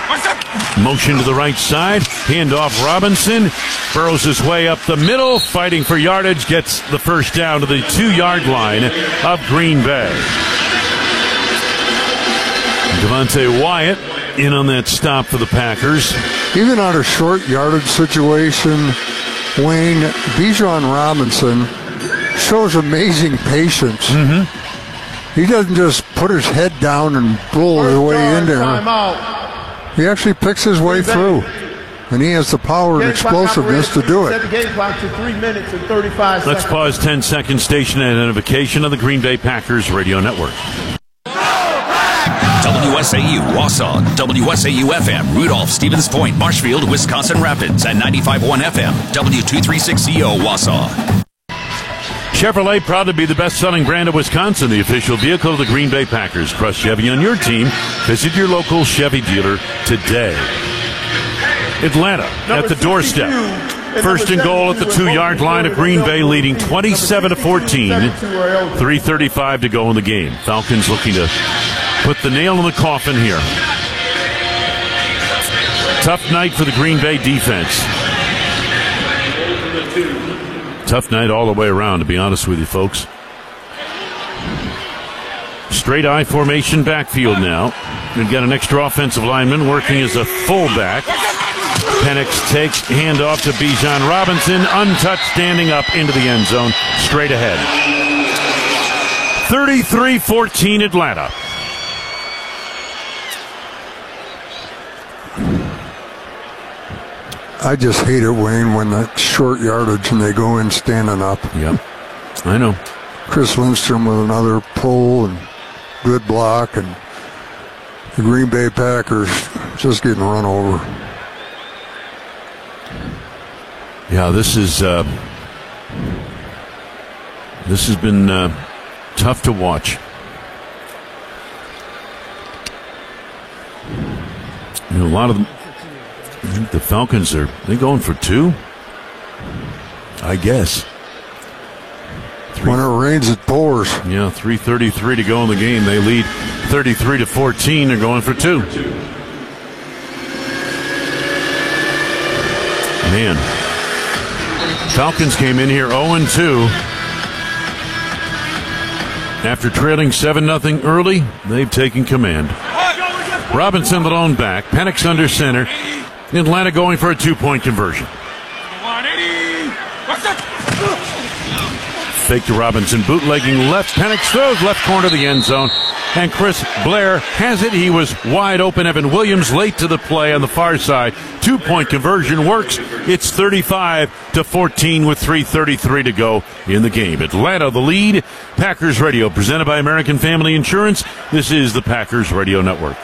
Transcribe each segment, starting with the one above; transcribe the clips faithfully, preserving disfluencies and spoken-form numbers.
Motion to the right side. Handoff Robinson. Burrows his way up the middle. Fighting for yardage. Gets the first down to the two-yard line of Green Bay. Devontae Wyatt in on that stop for the Packers. Even on a short yardage situation, Wayne, Bijan Robinson shows amazing patience. Mm-hmm. He doesn't just put his head down and blow his way in there. He actually picks his way through. And he has the power and explosiveness to do it. Let's pause ten seconds. Station identification of the Green Bay Packers Radio Network. W S A U Wausau, W S A U F M, Rudolph, Stevens Point, Marshfield, Wisconsin Rapids, and ninety-five point one F M, W two thirty-six C O Wausau. Chevrolet, proud to be the best-selling brand of Wisconsin, the official vehicle of the Green Bay Packers. Trust Chevy on your team. Visit your local Chevy dealer today. Atlanta at the doorstep. First and goal at the two-yard line of Green Bay, leading twenty-seven to fourteen. three thirty-five to go in the game. Falcons looking to put the nail in the coffin here. Tough night for the Green Bay defense. Tough night all the way around, to be honest with you, folks. Straight I formation backfield now. We've got an extra offensive lineman working as a fullback. Penix takes handoff to Bijan Robinson. Untouched, standing up into the end zone. Straight ahead. thirty-three fourteen Atlanta. I just hate it, Wayne, when that short yardage and they go in standing up. Yep, I know. Chris Lindstrom with another pull and good block, and the Green Bay Packers just getting run over. Yeah, this is uh, this has been uh, tough to watch. You know, a lot of them. I think the Falcons are they going for two? I guess. Three, when it rains, it pours. Yeah, three thirty-three to go in the game. They lead thirty-three to fourteen. They're going for two. Man, Falcons came in here oh and two. After trailing seven nothing early, they've taken command. Robinson the lone back. Penix under center. Atlanta going for a two-point conversion. Fake to Robinson, bootlegging left. Penix throws left corner of the end zone. And Chris Blair has it. He was wide open. Evan Williams late to the play on the far side. Two-point conversion works. It's thirty-five to fourteen with three thirty-three to go in the game. Atlanta the lead. Packers Radio presented by American Family Insurance. This is the Packers Radio Network.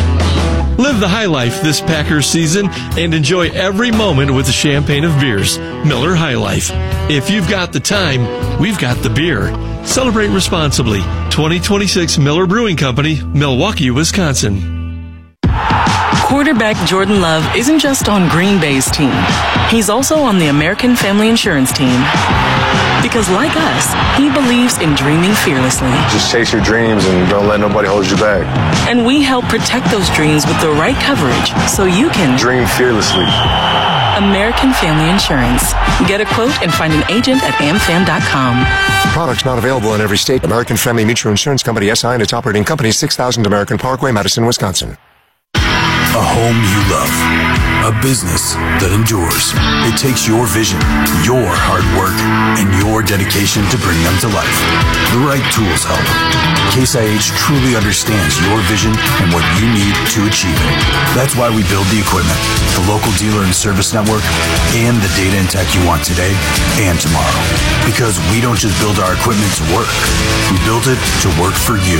Live the high life this Packers season and enjoy every moment with the champagne of beers, Miller High Life. If you've got the time, we've got the beer. Celebrate responsibly. twenty twenty-six Miller Brewing Company, Milwaukee, Wisconsin. Quarterback Jordan Love isn't just on Green Bay's team. He's also on the American Family Insurance team. Because like us, he believes in dreaming fearlessly. Just chase your dreams and don't let nobody hold you back. And we help protect those dreams with the right coverage so you can dream fearlessly. American Family Insurance. Get a quote and find an agent at am fam dot com. Products not available in every state. American Family Mutual Insurance Company, S I and its operating company, six thousand American Parkway, Madison, Wisconsin. A home you love. A business that endures. It takes your vision, your hard work, and your dedication to bring them to life. The right tools help. Case I H truly understands your vision and what you need to achieve it. That's why we build the equipment, the local dealer and service network, and the data and tech you want today and tomorrow. Because we don't just build our equipment to work. We build it to work for you.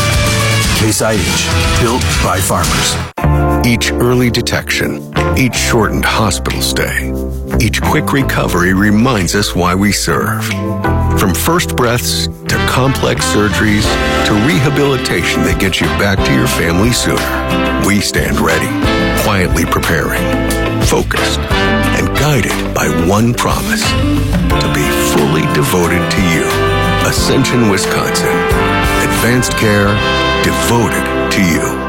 Case I H, built by farmers. Each early detection, each shortened hospital stay, each quick recovery reminds us why we serve. From first breaths to complex surgeries to rehabilitation that gets you back to your family sooner, we stand ready, quietly preparing, focused, and guided by one promise: to be fully devoted to you. Ascension, Wisconsin. Advanced care devoted to you.